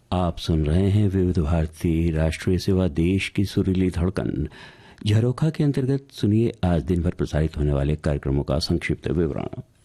आप सुन रहे हैं विविध भारती राष्ट्रीय सेवा, देश की सुरीली धड़कन। झरोखा के अंतर्गत सुनिए आज दिन भर प्रसारित होने वाले कार्यक्रमों का संक्षिप्त विवरण।